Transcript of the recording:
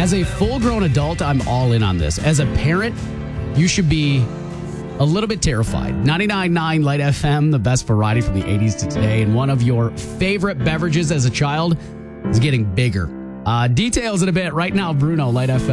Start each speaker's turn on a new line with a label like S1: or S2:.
S1: As a full-grown adult, I'm all in on this. As a parent, you should be a little bit terrified. 99.9 Light FM, the best variety from the 80s to today. And one of your favorite beverages as a child is getting bigger. Details in a bit. Right now, Bruno, Light FM.